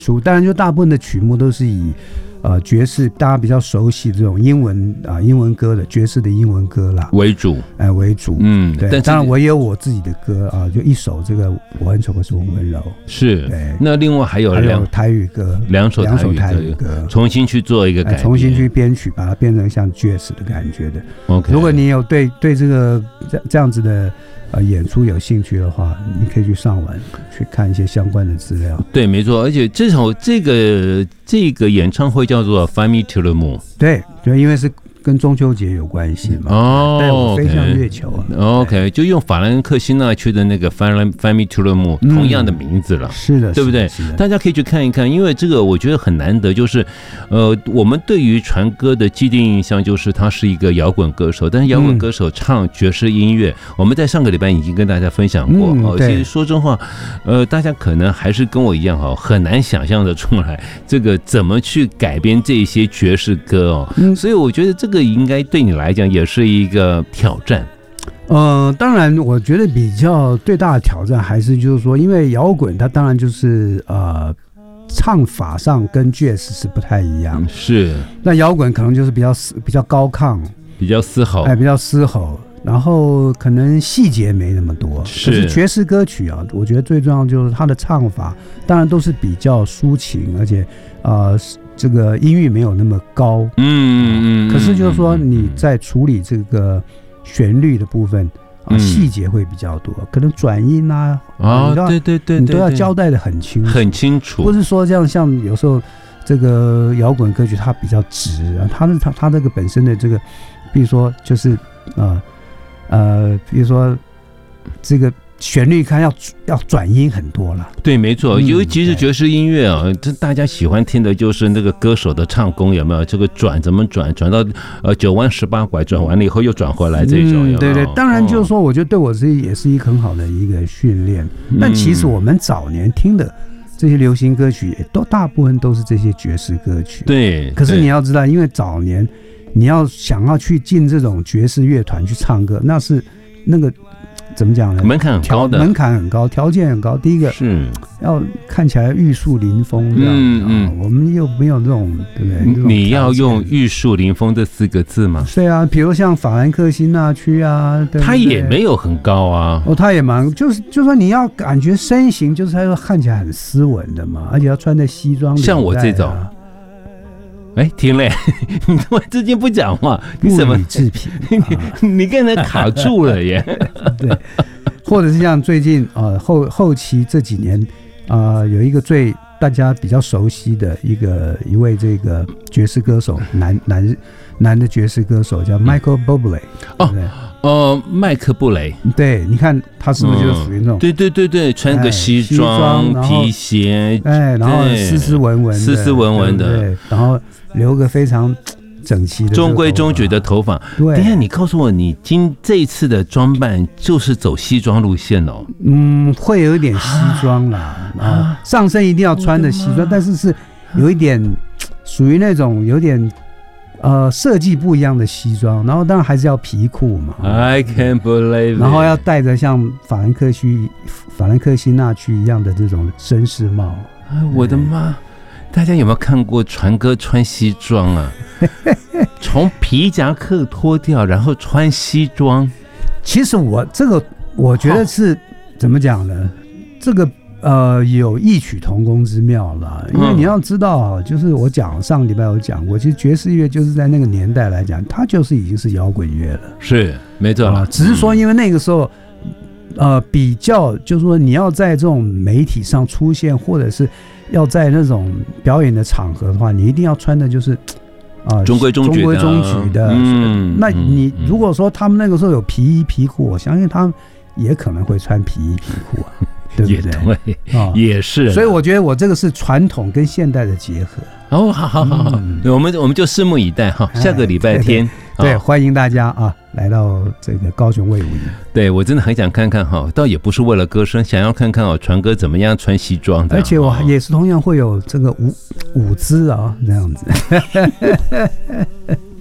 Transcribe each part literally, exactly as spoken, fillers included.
当然就大部分的曲目都是以呃爵士大家比较熟悉这种英文啊、呃、英文歌的爵士的英文歌啦为主， 哎、呃、为主， 嗯， 对。当然我也有我自己的歌啊、呃，就一首这个我很丑可是我温柔， 是。 对。 那另外还有两还有台语歌， 两首两首台语歌，重新去做一个改编， 重新去编曲，把它变成像爵士的感觉的。 OK， 如果你有对对这个这这样子的。呃，演出有兴趣的话，你可以去上网去看一些相关的资料。 对，没错，而且这首这个这个演唱会叫做《Fly Me to the Moon》。 对对，因为是跟中秋节有关系嘛。 哦， 对，我飞向月球啊。 OK， 就用法兰克辛纳区的那个《Fly Me to the Moon》同样的名字了。 嗯、是的， 对不对？大家可以去看一看，因为这个我觉得很难得，就是呃，我们对于传歌的既定印象就是他是一个摇滚歌手，但是摇滚歌手唱爵士音乐，嗯、我们在上个礼拜已经跟大家分享过。 嗯、 哦，其实说真话，呃，大家可能还是跟我一样哈，很难想象的出来这个怎么去改编这些爵士歌哦。嗯、所以我觉得这个应该对你来讲也是一个挑战。 呃，当然，我觉得比较最大的挑战还是就是说，因为摇滚它当然就是呃，唱法上跟爵士是不太一样。 是。 那摇滚可能就是比较比较高亢， 比较嘶吼， 哎，比较嘶吼，然后可能细节没那么多。 是。 可是爵士歌曲啊，我觉得最重要就是它的唱法，当然都是比较抒情，而且呃。这个音域没有那么高， 嗯嗯， 可是就是说你在处理这个旋律的部分啊，细节会比较多，可能转音啊， 啊，对对对， 你都要交代的很清楚， 很清楚， 不是说这样像有时候这个摇滚歌曲它比较直啊，它是它它这个本身的这个，比如说就是呃呃，比如说这个。旋律看要要转音很多了， 对，没错，尤其是爵士音乐啊，这大家喜欢听的就是那个歌手的唱功有没有？这个转怎么转，转到呃九弯十八拐，转完了以后又转回来这种，有没有？ 对对，当然就是说，我觉得对我自己也是一个很好的一个训练。嗯、但其实我们早年听的这些流行歌曲，也都大部分都是这些爵士歌曲。 对， 可是你要知道，因为早年你要想要去进这种爵士乐团去唱歌，那是那个。怎么讲呢？ 门槛很高的， 门槛很高，条件很高。第一个是要看起来玉树临风这样，嗯嗯、啊，我们又没有这种，对不对？ 你要用玉树临风这四个字吗？ 对啊，比如像法兰克辛纳区啊，对对他也没有很高啊。 哦，他也蛮，就是就说你要感觉身形，就是他看起来很斯文的嘛，而且要穿在西装、啊， 像我这种。哎，停嘞！你突然之间不讲话，你什么制品？ 你你刚才卡住了耶！ 对，或者是像最近呃后后期这几年啊、呃，有一个最大家比较熟悉的一个一位这个爵士歌手，男男男的爵士歌手叫 Michael Bublé、嗯、哦。 哦，麦克布雷， 对，你看他是不是就是属于那种、嗯？ 对对对对，穿个西装、哎、皮鞋， 哎，然后斯斯文文的， 斯斯文文的， 对对，然后留个非常整齐的、 中规中矩的头发。 对， 等一下你告诉我，你今这一次的装扮就是走西装路线哦？ 嗯，会有一点西装啦，啊，啊上身一定要穿的西装，但是是有一点属于那种有点。呃，设计不一样的西装，然后当然还是要皮裤嘛。 I can't believe it。 然后要戴着像法兰克区、法兰克辛纳区一样的这种绅士帽。 哎，我的妈！大家有没有看过传哥穿西装啊？从皮夹克脱掉，然后穿西装。 其实我这个，我觉得是、哦、怎么讲呢？这个。呃，有异曲同工之妙了，因为你要知道啊，就是我讲上个礼拜有讲过，其实爵士乐就是在那个年代来讲，它就是已经是摇滚乐了， 是没错了、呃。 只是说因为那个时候，呃，比较就是说你要在这种媒体上出现，或者是要在那种表演的场合的话，你一定要穿的就是啊、呃、 中规中矩的， 中规中矩的。嗯，那你如果说他们那个时候有皮衣皮裤，我相信他们也可能会穿皮衣皮裤啊。对不对？ 也对、哦，也是。 所以我觉得我这个是传统跟现代的结合。 哦，好好好好，嗯、我们我们就拭目以待哈。下个礼拜天， 对, 对, 对、哦，欢迎大家啊来到这个高雄卫武营。 对我真的很想看看哈，倒也不是为了歌声，想要看看哦，传哥怎么样穿西装的。 而且我也是同样会有这个舞舞姿啊，这样子。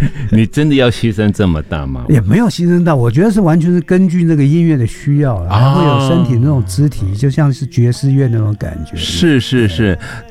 你真的要牺牲这么大吗？ 也没有牺牲到，我觉得是完全是根据那个音乐的需要，还会有身体那种肢体，就像是爵士乐那种感觉。 是是是。